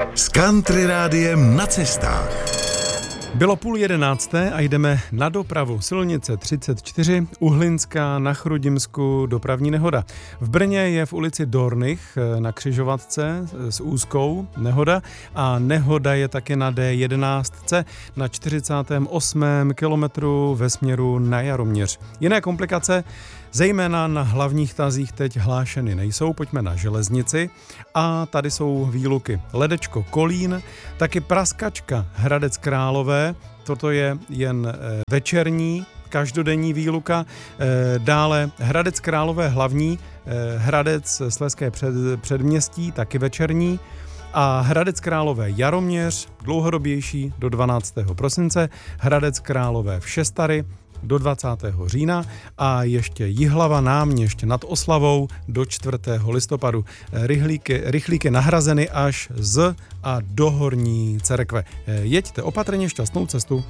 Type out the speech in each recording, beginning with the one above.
S Country rádiem na cestách. Bylo 10:30 a jdeme na dopravu. Silnice 34, Uhlinská na Chrudimsku, dopravní nehoda. V Brně je v ulici Dornych na křižovatce s úzkou nehoda a nehoda je taky na D11 na 48. kilometru ve směru na Jaroměř. Jiné komplikace zejména na hlavních tazích teď hlášeny nejsou, pojďme na železnici a tady jsou výluky Ledečko Kolín, taky Praskačka Hradec Králové, toto je jen večerní, každodenní výluka, dále Hradec Králové hlavní, Hradec Slezské předměstí, taky večerní, a Hradec Králové Jaroměř, dlouhodobější do 12. prosince, Hradec Králové Všestary do 20. října a ještě Jihlava Náměšť nad Oslavou do 4. listopadu. Rychlíky nahrazeny až z a do Horní Cerekve. Jeďte opatrně, šťastnou cestu.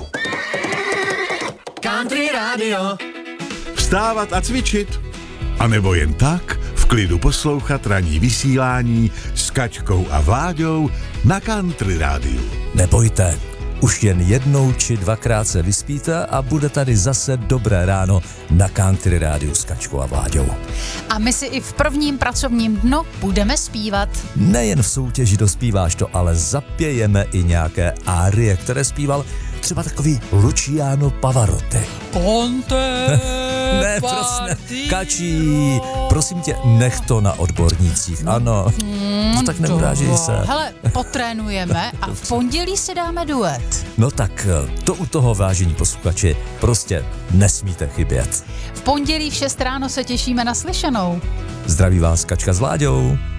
Country Radio. Vstávat a cvičit? A nebo jen tak v klidu poslouchat ranní vysílání s Kačkou a Vláďou na Country rádiu. Nebojte, už jen jednou či dvakrát se vyspíte a bude tady zase dobré ráno na Country rádiu s Kačkou a Vláďou. A my si i v prvním pracovním dnu budeme zpívat. Nejen v soutěži Dospíváš to, ale zapějeme i nějaké árie, které zpíval třeba takový Luciano Pavarotti. Conte Ne, prosím, Kačí, prosím tě, nech to na odbornících, ano. No tak neurážej se. Hele, potrénujeme a v pondělí si dáme duet. No tak to u toho, vážení posluchači, prostě nesmíte chybět. V pondělí v 6 ráno se těšíme na slyšenou. Zdraví vás Kačka s Vláďou.